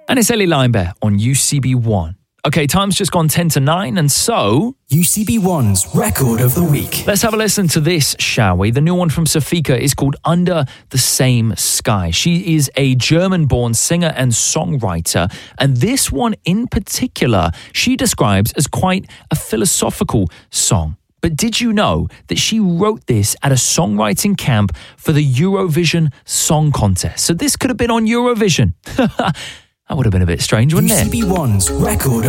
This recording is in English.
And it's Ellie Linebear on UCB1. Okay, time's just gone 10 to 9, and so... UCB1's Record of the Week. Let's have a listen to this, shall we? The new one from Safika is called Under the Same Sky. She is a German-born singer and songwriter, and this one in particular, she describes as quite a philosophical song. But did you know that she wrote this at a songwriting camp for the Eurovision Song Contest? So this could have been on Eurovision. That would have been a bit strange, wouldn't it? UCB1's Record